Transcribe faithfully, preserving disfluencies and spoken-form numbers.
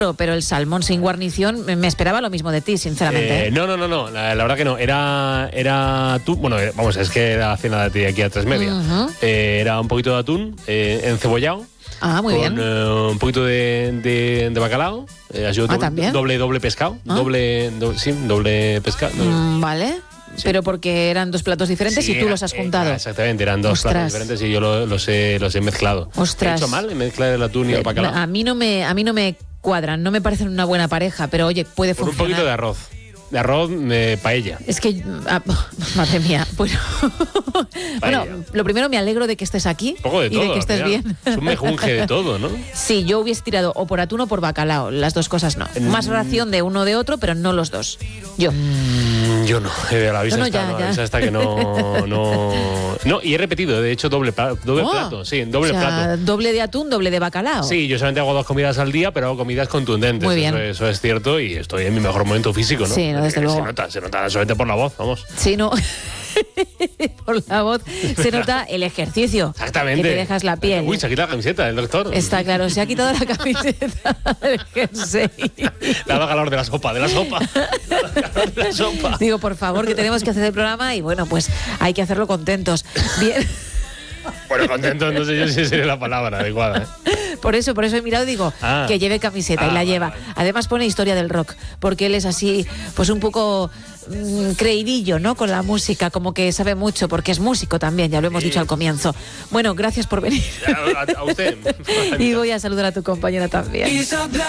pero el salmón sin guarnición, me esperaba lo mismo de ti, sinceramente. Eh, no, no, no, no, la, la verdad que no. Era, era atún, bueno, eh, vamos, es que era cena de ti aquí a tres media. Uh-huh. Eh, era un poquito de atún eh, encebollado. Ah, muy con, bien. Eh, un poquito de, de, de bacalao. Eh, ha sido Ah, doble, ¿también? doble, doble pescado. Ah. Doble, do, sí, doble pescado. Mm, vale. Sí. Pero porque eran dos platos diferentes Sí, y tú los has eh, juntado. ah, exactamente, eran dos Ostras. platos diferentes y yo lo- los, he, los he mezclado. Ostras. ¿He hecho mal en mezclar el atún y el bacalao? A mí no me, a mí no me cuadran, no me parecen una buena pareja, pero oye, puede Con un funcionar. poquito de arroz. De arroz de paella. Es que, ah, madre mía, bueno, bueno, lo primero me alegro de que estés aquí Un poco de y todo. de que estés al final. bien. Es un mejunje de todo, ¿no? Sí, yo hubiese tirado o por atún o por bacalao, las dos cosas no. Más ración de uno o de otro, pero no los dos. Yo. Mm, Yo no, eh, a la vista No, no, está, ya, no, a ya. la vista está que no, no, no, y he repetido, de hecho, doble, pla- doble Oh. plato, sí, doble O sea, plato. doble de atún, doble de bacalao. Sí, yo solamente hago dos comidas al día, pero hago comidas contundentes. Muy bien. Eso, eso es cierto y estoy en mi mejor momento físico, ¿no? Sí, no, desde Eh, luego. Se nota, se nota solamente por la voz, vamos. Sí, no. Por la voz se nota el ejercicio. Exactamente. Que te dejas la piel. Uy, se ha quitado la camiseta del doctor. Está claro, se ha quitado la camiseta del jersey. Le ha dado calor de la sopa, de la sopa. Le ha dado calor de la sopa. Digo, por favor, que tenemos que hacer el programa y bueno, pues hay que hacerlo contentos. Bien. Bueno, contento, no sé yo si sería la palabra adecuada. ¿eh? Por eso, por eso he mirado y digo Ah. que lleve camiseta Ah, y la vale, lleva. vale. Además pone historia del rock, porque él es así, pues un poco mm, creidillo, ¿no? Con la música, como que sabe mucho, porque es músico también, ya lo hemos Sí. dicho al comienzo. Bueno, gracias por venir. A, a- a usted. Y voy a saludar a tu compañera también.